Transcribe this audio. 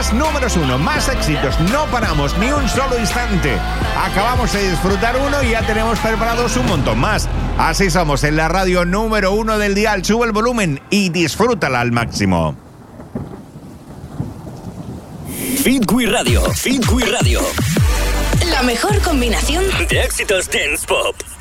Más números uno, más éxitos. No paramos ni un solo instante. Acabamos de disfrutar uno y ya tenemos preparados un montón más. Así somos en la radio número uno del dial. Sube el volumen y disfrútala al máximo. Fitwi Radio. Fitwi Radio. La mejor combinación de éxitos dance pop.